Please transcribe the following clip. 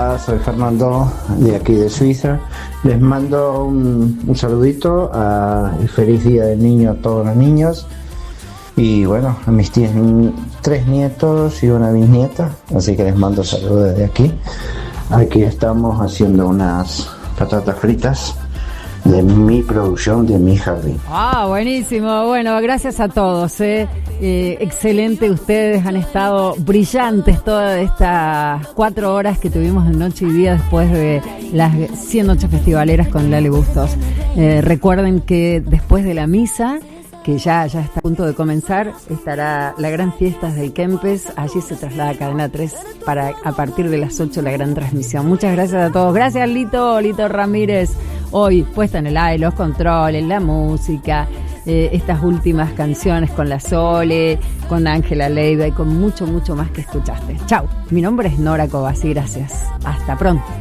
Hola, soy Fernando de aquí de Suiza. Les mando un saludito y feliz Día del Niño a todos los niños. Y bueno, a mis 3 nietos y una bisnieta. Así que les mando saludos desde aquí. Aquí estamos haciendo unas patatas fritas de mi producción, de mi jardín. Buenísimo. Bueno, gracias a todos. Excelente, ustedes han estado brillantes todas estas 4 horas que tuvimos de noche y día después de las 100 noches festivaleras con Lali Bustos. Recuerden que después de la misa, que ya está a punto de comenzar, estará la gran fiesta del Kempes. Allí se traslada a Cadena 3 para a partir de las 8 la gran transmisión. Muchas gracias a todos. Gracias Lito Ramírez. Hoy puesta en el aire, los controles, la música, estas últimas canciones con la Sole, con Ángela Leiva y con mucho más que escuchaste. Chau, mi nombre es Nora Cobasi, gracias. Hasta pronto.